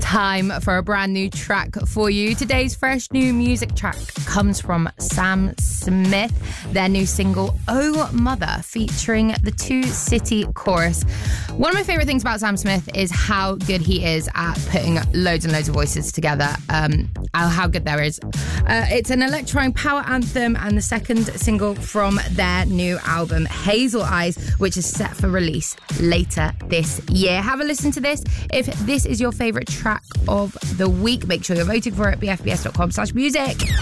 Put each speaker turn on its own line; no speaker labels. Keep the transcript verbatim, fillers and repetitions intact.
Time for a brand new track for you. Today's fresh new music track comes from Sam Smith, their new single Oh Mother, featuring the Two City Chorus. One of my favourite things about Sam Smith is how good he is at putting loads and loads of voices together. Um, how good there is. Uh, it's an electronic power anthem and the second single from their new album Hazel Eyes, which is set for release later this year. Have a listen to this. If this is your favourite track of the week, make sure you're voting for it. b f b s dot com slash music.